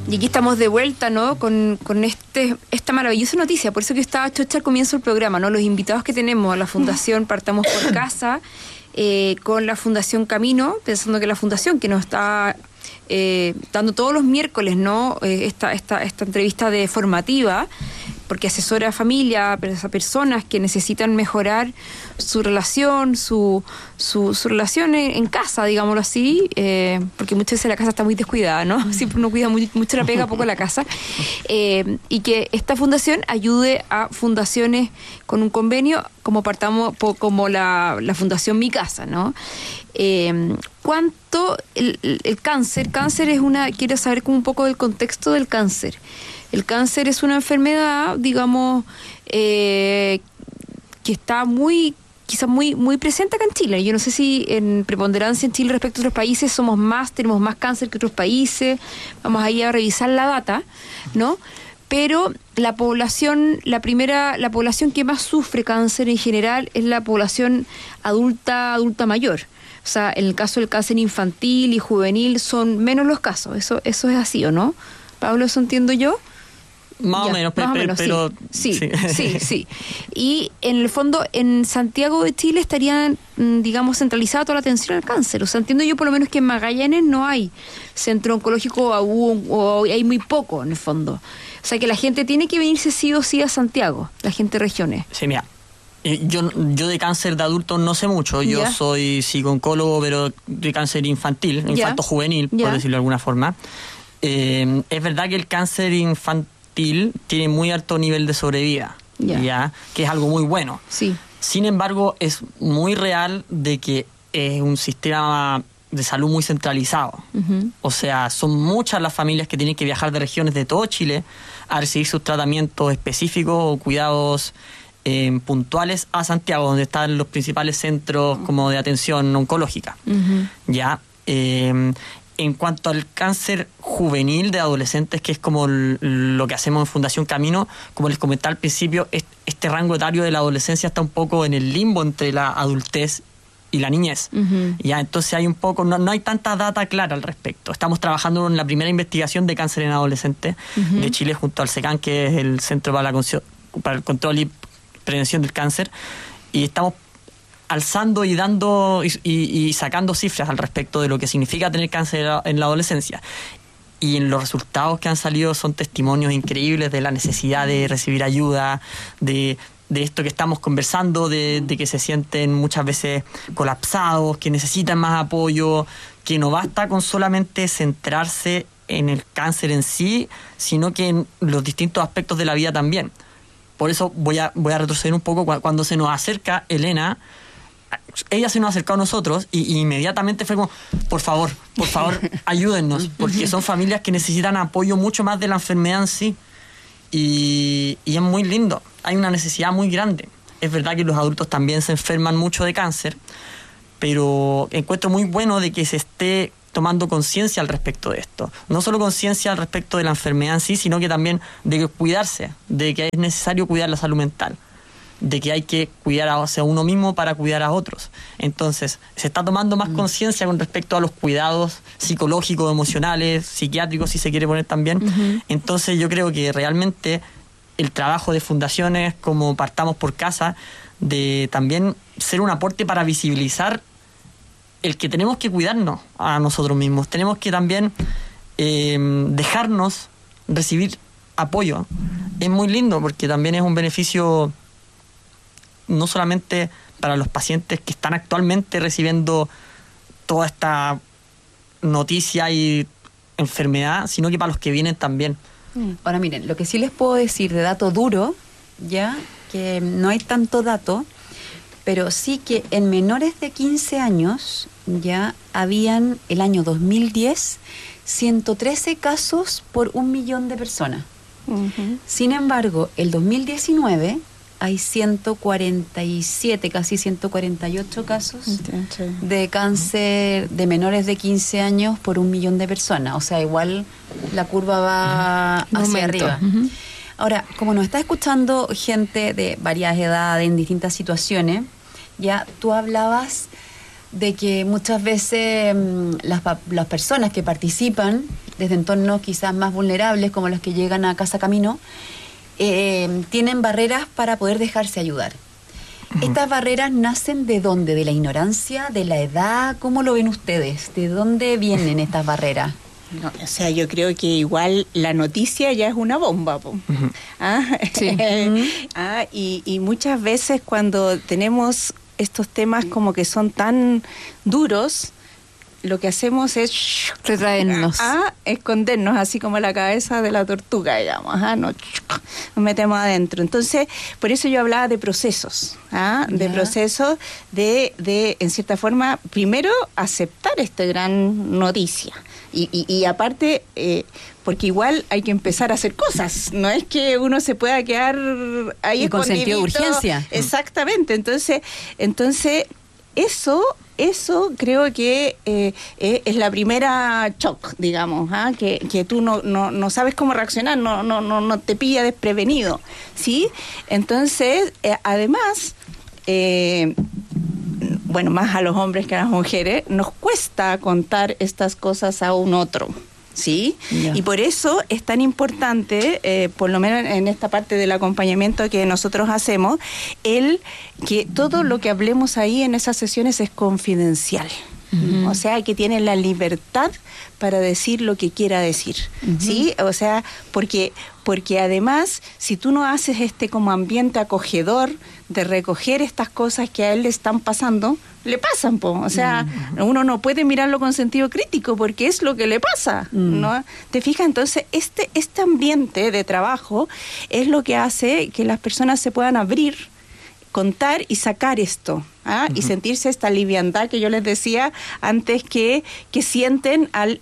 Y aquí estamos de vuelta, ¿no? Con esta maravillosa noticia. Por eso que estaba chocha al comienzo del programa, ¿no? Los invitados que tenemos a la Fundación Partamos por Casa, con la Fundación Camino, pensando que la Fundación que nos está dando todos los miércoles, ¿no? Esta entrevista de formativa, porque asesora a familia, a personas que necesitan mejorar su relación, su relación en casa, digámoslo así, porque muchas veces la casa está muy descuidada, ¿no? Siempre uno cuida mucho la pega, poco la casa, y que esta fundación ayude a fundaciones con un convenio, como la Fundación Mi Casa, ¿no? ¿Cuánto el cáncer es quiero saber como un poco del contexto del cáncer. El cáncer es una enfermedad, digamos, que está quizás muy presente acá en Chile. Yo no sé si en preponderancia en Chile respecto a otros países tenemos más cáncer que otros países. Vamos ahí a revisar la data, ¿no? Pero la población que más sufre cáncer en general es la población adulta mayor. O sea, en el caso del cáncer infantil y juvenil son menos los casos. Eso es así, ¿o no? Pablo, ¿eso entiendo yo? Más o menos, pero sí. Y en el fondo, en Santiago de Chile estarían, digamos, centralizada toda la atención al cáncer. O sea, entiendo yo por lo menos que en Magallanes no hay centro oncológico o hay muy poco, en el fondo. O sea, que la gente tiene que venirse sí o sí a Santiago, la gente de regiones. Sí, mira, yo de cáncer de adultos no sé mucho. Yo soy psico-oncólogo, pero de cáncer infantil, infanto-juvenil, por decirlo de alguna forma. Es verdad que el cáncer infantil tiene muy alto nivel de sobrevida, ¿ya? Que es algo muy bueno. Sí. Sin embargo, es muy real de que es un sistema de salud muy centralizado. Uh-huh. O sea, son muchas las familias que tienen que viajar de regiones de todo Chile a recibir sus tratamientos específicos o cuidados puntuales a Santiago, donde están los principales centros como de atención oncológica. Uh-huh. ¿Ya? En cuanto al cáncer juvenil de adolescentes, que es como lo que hacemos en Fundación Camino, como les comentaba al principio, este rango etario de la adolescencia está un poco en el limbo entre la adultez y la niñez. Uh-huh. Ya, entonces hay un poco, no hay tanta data clara al respecto. Estamos trabajando en la primera investigación de cáncer en adolescentes uh-huh. de Chile junto al SECAN, que es el Centro para el Control y Prevención del Cáncer, y estamos alzando y dando y sacando cifras al respecto de lo que significa tener cáncer en la adolescencia. Y en los resultados que han salido son testimonios increíbles de la necesidad de recibir ayuda, de esto que estamos conversando, de que se sienten muchas veces colapsados, que necesitan más apoyo, que no basta con solamente centrarse en el cáncer en sí, sino que en los distintos aspectos de la vida también. Por eso voy a retroceder un poco. Cuando se nos acerca Elena, ella se nos acercó a nosotros y inmediatamente fue como, por favor, ayúdennos, porque son familias que necesitan apoyo mucho más de la enfermedad en sí, y es muy lindo, hay una necesidad muy grande. Es verdad que los adultos también se enferman mucho de cáncer, pero encuentro muy bueno de que se esté tomando conciencia al respecto de esto, no solo conciencia al respecto de la enfermedad en sí, sino que también de que cuidarse, de que es necesario cuidar la salud mental, de que hay que cuidar a uno mismo para cuidar a otros. Entonces, se está tomando más conciencia con respecto a los cuidados psicológicos, emocionales, psiquiátricos, si se quiere poner también. Uh-huh. Entonces, yo creo que realmente el trabajo de fundaciones como Partamos por Casa, de también ser un aporte para visibilizar el que tenemos que cuidarnos a nosotros mismos. Tenemos que también dejarnos recibir apoyo. Es muy lindo porque también es un beneficio no solamente para los pacientes que están actualmente recibiendo toda esta noticia y enfermedad, sino que para los que vienen también. Ahora miren, lo que sí les puedo decir de dato duro, ya que no hay tanto dato, pero sí que en menores de 15 años ya habían el año 2010 113 casos por 1 millón de personas. Uh-huh. Sin embargo, el 2019 hay 147, casi 148 casos de cáncer de menores de 15 años por 1 millón de personas. O sea, igual la curva va hacia arriba. Uh-huh. Ahora, como nos está escuchando gente de varias edades, en distintas situaciones, ya tú hablabas de que muchas veces las personas que participan desde entornos quizás más vulnerables, como los que llegan a Casa Camino, tienen barreras para poder dejarse ayudar. ¿Estas barreras nacen de dónde? ¿De la ignorancia? ¿De la edad? ¿Cómo lo ven ustedes? ¿De dónde vienen estas barreras? No, o sea, yo creo que igual la noticia ya es una bomba. Sí. Y muchas veces cuando tenemos estos temas como que son tan duros, lo que hacemos es retraernos, escondernos, así como la cabeza de la tortuga, digamos, nos metemos adentro. Entonces, por eso yo hablaba de procesos, de procesos de, en cierta forma, primero aceptar esta gran noticia. Y aparte, porque igual hay que empezar a hacer cosas, no es que uno se pueda quedar ahí y con sentido de urgencia. Exactamente, entonces eso creo que es la primera shock, digamos, que tú no sabes cómo reaccionar, no te pilla desprevenido, ¿sí? Entonces, además, bueno, más a los hombres que a las mujeres, nos cuesta contar estas cosas a un otro, ¿sí? Yeah. Y por eso es tan importante, por lo menos en esta parte del acompañamiento que nosotros hacemos, que todo lo que hablemos ahí en esas sesiones es confidencial. Uh-huh. O sea, que tienen la libertad para decir lo que quiera decir, uh-huh. ¿sí? O sea, porque además, si tú no haces como ambiente acogedor de recoger estas cosas que a él le están pasando, le pasan, o sea, uh-huh. uno no puede mirarlo con sentido crítico porque es lo que le pasa, uh-huh. ¿no? ¿Te fijas? Entonces, este ambiente de trabajo es lo que hace que las personas se puedan abrir, contar y sacar esto, uh-huh. y sentirse esta liviandad que yo les decía antes que sienten al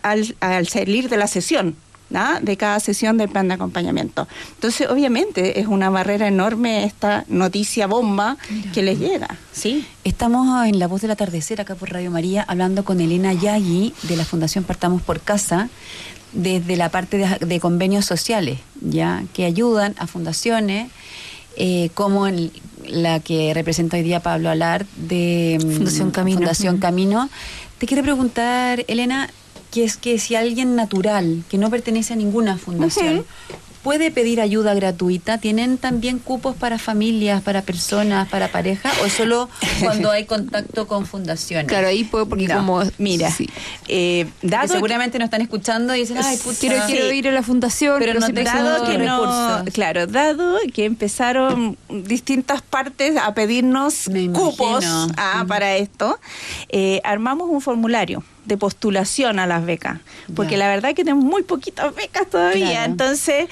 salir de la sesión, de cada sesión del plan de acompañamiento. Entonces, obviamente, es una barrera enorme esta noticia bomba que les llega, ¿sí? Estamos en La Voz del Atardecer, acá por Radio María, hablando con Elena Yagui, de la Fundación Partamos por Casa, desde la parte de convenios sociales, ya que ayudan a fundaciones, como la que representa hoy día Pablo Alar, de Fundación Camino. Te quiero preguntar, Elena, que es que si alguien natural, que no pertenece a ninguna fundación, uh-huh. puede pedir ayuda gratuita, ¿tienen también cupos para familias, para personas, para parejas, o solo cuando hay contacto con fundaciones? Claro, ahí puedo, porque mira, sí. Dado que seguramente nos están escuchando y dicen, ay, puta, quiero ir a la fundación, pero no tengo recursos. Claro, dado que empezaron distintas partes a pedirnos cupos para esto, armamos un formulario de postulación a las becas, porque la verdad es que tenemos muy poquitas becas todavía, claro. Entonces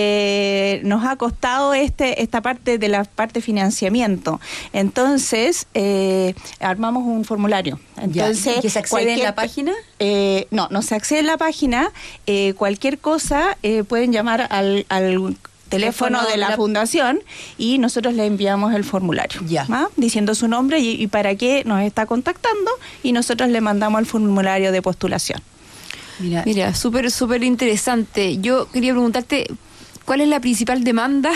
nos ha costado esta parte de la parte de financiamiento. Entonces armamos un formulario. Entonces, ¿que se accede en la página? No se accede en la página. Cualquier cosa pueden llamar al teléfono de la fundación y nosotros le enviamos el formulario, diciendo su nombre y para qué nos está contactando, y nosotros le mandamos el formulario de postulación. Mira, súper interesante. Yo quería preguntarte, ¿cuál es la principal demanda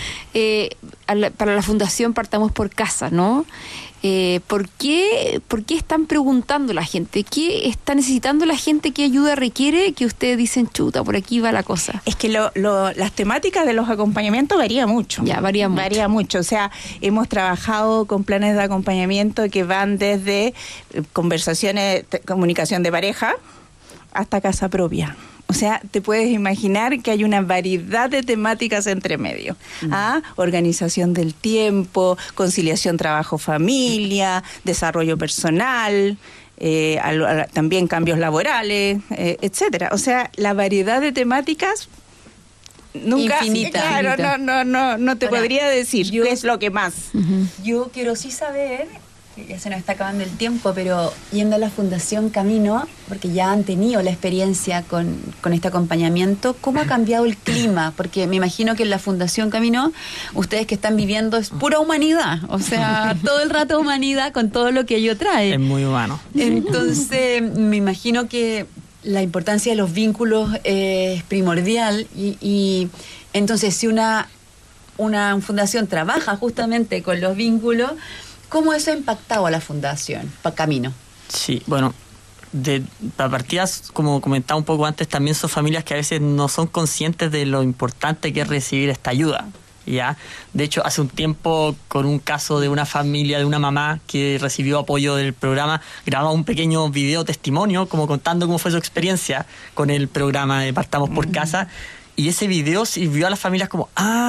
para la Fundación Partamos por Casa, ¿no? ¿Por qué están preguntando la gente? ¿Qué está necesitando la gente? ¿Qué ayuda requiere? Que ustedes dicen, chuta, por aquí va la cosa. Es que las temáticas de los acompañamientos varía mucho. Varía mucho. O sea, hemos trabajado con planes de acompañamiento que van desde conversaciones, comunicación de pareja, hasta casa propia. O sea, te puedes imaginar que hay una variedad de temáticas entre medio. Organización del tiempo, conciliación trabajo-familia, desarrollo personal, también cambios laborales, etcétera. O sea, la variedad de temáticas nunca... Infinita. Claro, no te podría decir qué es lo que más. Uh-huh. Yo quiero sí saber... Ya se nos está acabando el tiempo, pero yendo a la Fundación Camino, porque ya han tenido la experiencia con este acompañamiento, ¿cómo ha cambiado el clima? Porque me imagino que en la Fundación Camino, ustedes que están viviendo es pura humanidad, o sea, todo el rato humanidad con todo lo que ello trae. Es muy humano. Entonces, me imagino que la importancia de los vínculos es primordial y entonces si una fundación trabaja justamente con los vínculos, ¿cómo eso ha impactado a la Fundación Camino? Sí, bueno, la partida, como comentaba un poco antes, también son familias que a veces no son conscientes de lo importante que es recibir esta ayuda. ¿Ya? De hecho, hace un tiempo, con un caso de una familia, de una mamá que recibió apoyo del programa, grababa un pequeño video testimonio, como contando cómo fue su experiencia con el programa de Partamos por Casa, y ese video sirvió a las familias como,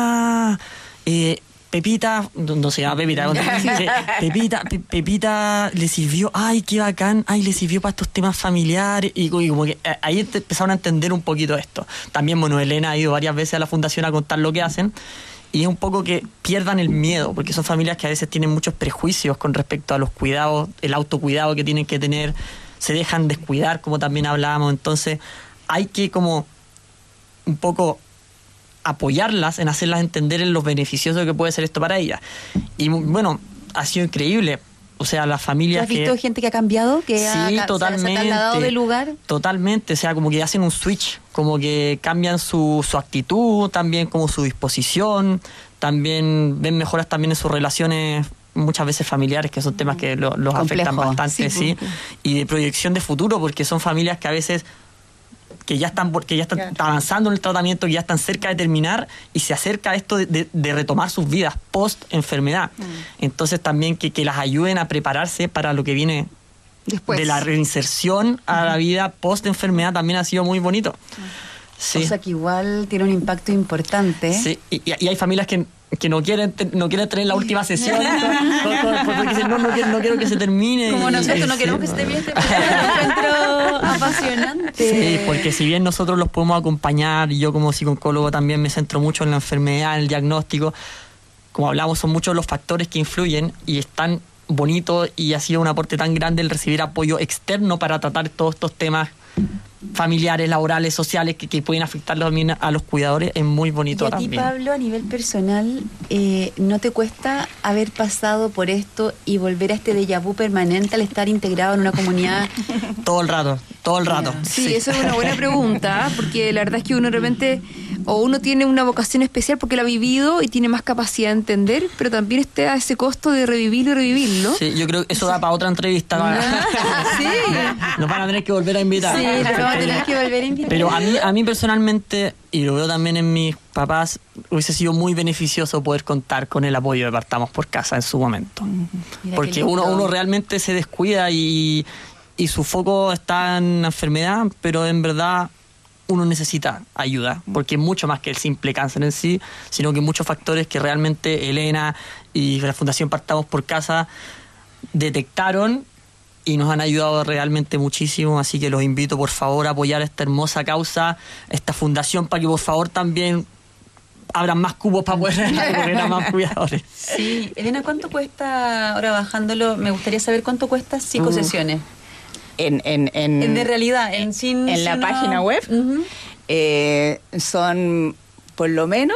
Pepita, no se llama Pepita, Pepita le sirvió, ay, qué bacán, ay, le sirvió para estos temas familiares, y como que ahí empezaron a entender un poquito esto. También, bueno, Elena ha ido varias veces a la fundación a contar lo que hacen, y es un poco que pierdan el miedo, porque son familias que a veces tienen muchos prejuicios con respecto a los cuidados, el autocuidado que tienen que tener, se dejan descuidar, como también hablábamos. Entonces hay que como un poco apoyarlas en hacerlas entender en los beneficiosos que puede ser esto para ellas. Y bueno, ha sido increíble. O sea, las familias. ¿Has visto gente que ha cambiado? Que sí, totalmente. ¿Se ha trasladado de lugar? Totalmente. O sea, como que hacen un switch, como que cambian su actitud, también como su disposición, también ven mejoras también en sus relaciones, muchas veces familiares, que son temas que los afectan bastante, sí. Y de proyección de futuro, porque son familias que a veces que ya están avanzando en el tratamiento, que ya están cerca de terminar, y se acerca esto de retomar sus vidas post enfermedad. Entonces también que las ayuden a prepararse para lo que viene después. De la reinserción a la vida post enfermedad también ha sido muy bonito. Sí. O sea que igual tiene un impacto importante. Sí, y hay familias que no quieren tener la última sesión porque dicen, no quiero que se termine. Como nosotros no queremos que se termine este encuentro apasionante. Sí, porque si bien nosotros los podemos acompañar, y yo como psicólogo también me centro mucho en la enfermedad, en el diagnóstico, como hablamos, son muchos los factores que influyen, y es tan bonito y ha sido un aporte tan grande el recibir apoyo externo para tratar todos estos temas familiares, laborales, sociales que pueden afectar también a los cuidadores. Es muy bonito también. ¿Y a ti, Pablo, a nivel personal, no te cuesta haber pasado por esto y volver a este déjà vu permanente al estar integrado en una comunidad? Todo el rato. Sí, eso es una buena pregunta, porque la verdad es que uno de repente, o uno tiene una vocación especial porque la ha vivido y tiene más capacidad de entender, pero también está ese costo de revivirlo y revivirlo. Sí, yo creo que eso da para otra entrevista. Sí. Nos van a tener que volver a invitar. Sí, nos vamos a tener que volver a invitar. Pero a mí personalmente, y lo veo también en mis papás, hubiese sido muy beneficioso poder contar con el apoyo de Partamos por Casa en su momento. Mira, porque uno realmente se descuida y su foco está en la enfermedad, pero en verdad uno necesita ayuda, porque es mucho más que el simple cáncer en sí, sino que muchos factores que realmente Elena y la Fundación Partamos por Casa detectaron y nos han ayudado realmente muchísimo. Así que los invito, por favor, a apoyar esta hermosa causa, esta fundación, para que por favor también abran más cupos para poder recoger a más cuidadores. Sí, Elena, ¿cuánto cuesta, ahora bajándolo, me gustaría saber cuánto cuesta 5 sesiones? De realidad, en la página web, son por lo menos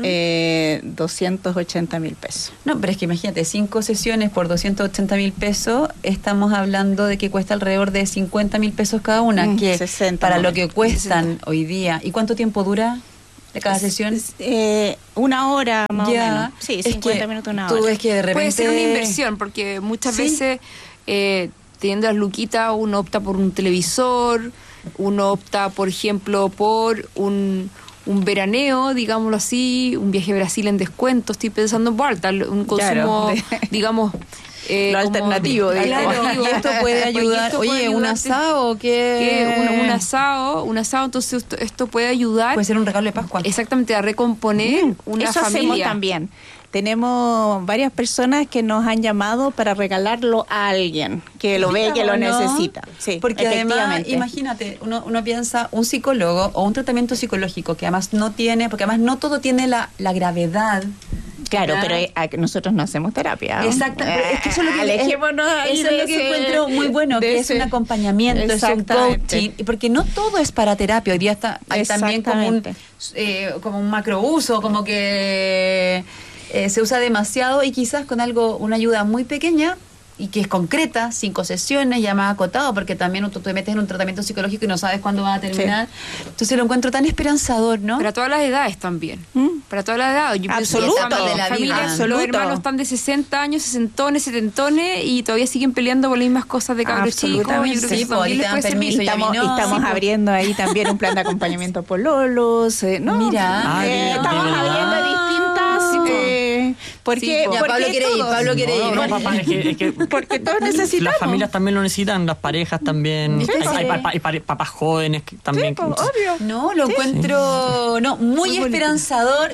280.000 pesos. No, pero es que imagínate, 5 sesiones por 280.000 pesos, estamos hablando de que cuesta alrededor de 50.000 pesos cada una, que 60, para lo que cuestan hoy día. ¿Y cuánto tiempo dura de cada sesión? 1 hora más o menos. Sí, 50 minutos, 1 hora. Tú ves que de repente puede ser una inversión, porque muchas veces teniendo las luquitas uno opta por un televisor, uno opta, por ejemplo, por un veraneo, digámoslo así, un viaje a Brasil en descuento. Estoy pensando en Volta, un consumo, digamos, lo alternativo. Claro, y esto puede ayudar. Oye, ¿un asado? Un asado, entonces esto puede ayudar. Puede ser un regalo de Pascua. Exactamente, a recomponer una Eso familia. hacemos también. Tenemos varias personas que nos han llamado para regalarlo a alguien que lo ve, que lo necesita. Sí, porque además, imagínate, uno piensa un psicólogo o un tratamiento psicológico que además no tiene, porque además no todo tiene la gravedad. Claro, pero nosotros no hacemos terapia. Exacto, es que eso es lo que encuentro muy bueno, que es un acompañamiento, es un coaching, porque no todo es para terapia. Hoy día hay también como un macrouso, como que se usa demasiado, y quizás con una ayuda muy pequeña y que es concreta, 5 sesiones, ya más acotado, porque también tú te metes en un tratamiento psicológico y no sabes cuándo va a terminar. Sí. Entonces lo encuentro tan esperanzador, ¿no? Para todas las edades también. Para todas las edades. Yo absoluto. De la vida. Los hermanos están de 60 años, 60, 70 y todavía siguen peleando por las mismas cosas de cabros chicos. Yo creo que eso también les puede servir. Estamos abriendo ahí también un plan de acompañamiento por lolos, ¿no? Mira, estamos abriendo distintas... porque Pablo quiere ir. No, papá, es que porque todos necesitamos. Las familias también lo necesitan, las parejas también. Sí, hay papás jóvenes que también. Sí, obvio. No, lo encuentro muy esperanzador.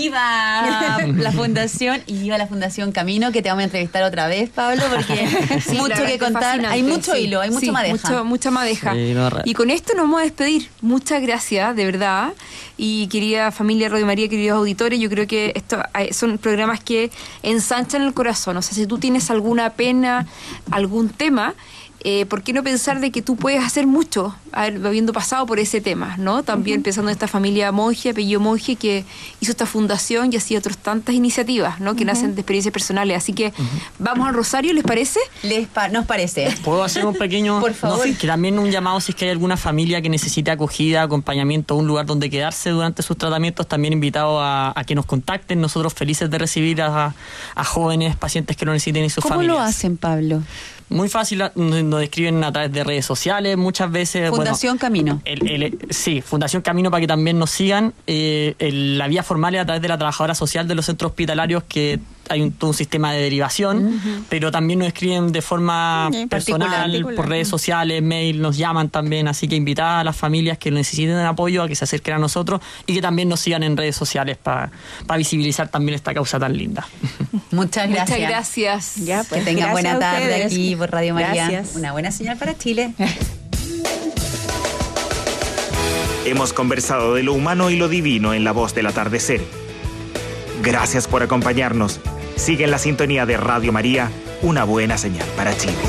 Viva la Fundación y viva la Fundación Camino, que te vamos a entrevistar otra vez, Pablo, porque mucho que contar. Hay mucho hilo, hay mucha madeja. Mucha madeja. Sí, y con esto nos vamos a despedir. Muchas gracias, de verdad. Y querida familia Radio María, queridos auditores, yo creo que estos son programas que ensanchan el corazón. O sea, si tú tienes alguna pena, algún tema, ¿por qué no pensar de que tú puedes hacer mucho habiendo pasado por ese tema, ¿no? También pensando en esta familia Monge, apellido Monge, que hizo esta fundación y así otras tantas iniciativas, ¿no? Que nacen de experiencias personales. Así que vamos al Rosario, ¿les parece? Nos parece. ¿Puedo hacer un pequeño? Por favor. No, que también un llamado, si es que hay alguna familia que necesite acogida, acompañamiento, un lugar donde quedarse durante sus tratamientos, también invitado a que nos contacten. Nosotros felices de recibir a jóvenes, pacientes que lo necesiten y sus familias. ¿Cómo lo hacen, Pablo? Muy fácil, nos escriben a través de redes sociales, muchas veces. Fundación Camino. Sí, Fundación Camino, para que también nos sigan. La vía formal es a través de la trabajadora social de los centros hospitalarios, que hay todo un sistema de derivación, pero también nos escriben de forma personal, por redes sociales, mail, nos llaman también, así que invitar a las familias que necesiten apoyo a que se acerquen a nosotros y que también nos sigan en redes sociales para visibilizar también esta causa tan linda. Muchas gracias. Muchas gracias. Ya, pues, que tengan buena tarde aquí por Radio María. Gracias. Una buena señal para Chile. Hemos conversado de lo humano y lo divino en La Voz del Atardecer. Gracias por acompañarnos. Sigue en la sintonía de Radio María, una buena señal para Chile.